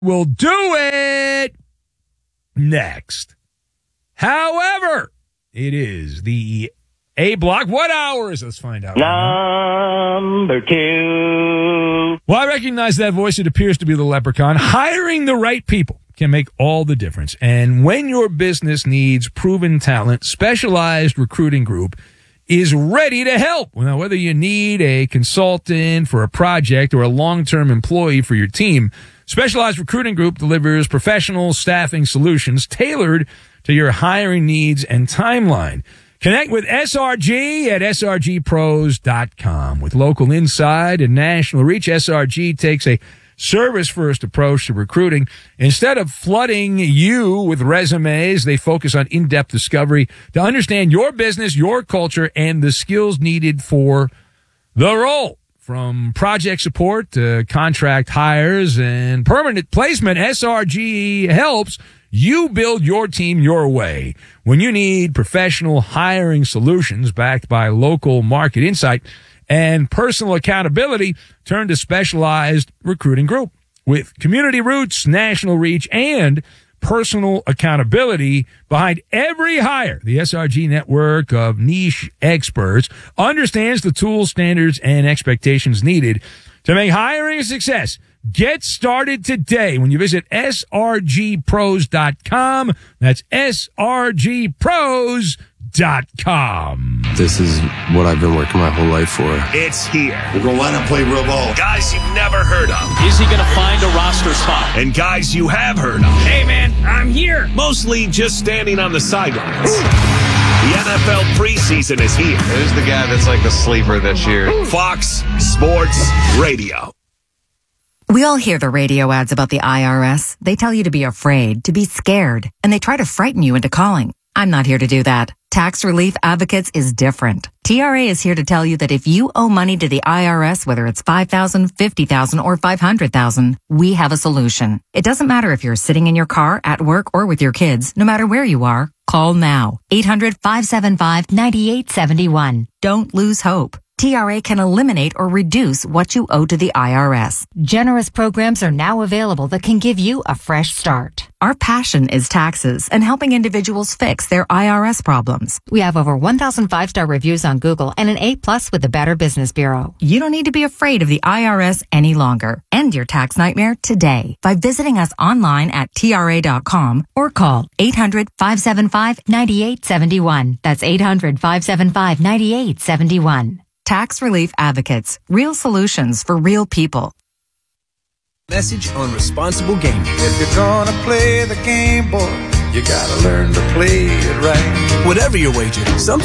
We'll do it next. However, it is the A block. What hours? Let's find out. Number 2. Well, I recognize that voice. It appears to be the leprechaun. Hiring the right people can make all the difference. And when your business needs proven talent, Specialized Recruiting Group is ready to help. Now, whether you need a consultant for a project or a long-term employee for your team, Specialized Recruiting Group delivers professional staffing solutions tailored to your hiring needs and timeline. Connect with SRG at srgpros.com. With local insight and national reach, SRG takes a service-first approach to recruiting. Instead of flooding you with resumes, they focus on in-depth discovery to understand your business, your culture, and the skills needed for the role. From project support to contract hires and permanent placement, SRG helps you build your team your way. When you need professional hiring solutions backed by local market insight and personal accountability, turn to Specialized Recruiting Group. With community roots, national reach, and personal accountability behind every hire, the SRG network of niche experts understands the tools, standards, and expectations needed to make hiring a success. Get started today when you visit srgpros.com. That's srgpros.com. This is what I've been working my whole life for. It's here. We're going to line up, play real ball. Guys you've never heard of. Is he going to find a roster spot? And guys you have heard of. Hey, man, I'm here. Mostly just standing on the sidelines. The NFL preseason is here. Who's the guy that's like the sleeper this year? Fox Sports Radio. We all hear the radio ads about the IRS. They tell you to be afraid, to be scared, and they try to frighten you into calling. I'm not here to do that. Tax Relief Advocates is different. TRA is here to tell you that if you owe money to the IRS, whether it's $5,000, $50,000, or $500,000, we have a solution. It doesn't matter if you're sitting in your car, at work, or with your kids. No matter where you are, call now. 800-575-9871. Don't lose hope. TRA can eliminate or reduce what you owe to the IRS. Generous programs are now available that can give you a fresh start. Our passion is taxes and helping individuals fix their IRS problems. We have over 1,000 5-star reviews on Google and an A+ with the Better Business Bureau. You don't need to be afraid of the IRS any longer. End your tax nightmare today by visiting us online at TRA.com or call 800-575-9871. That's 800-575-9871. Tax Relief Advocates. Real solutions for real people. Message on responsible gaming. If you're gonna play the game, boy, you gotta learn to play it right. Whatever your wager, some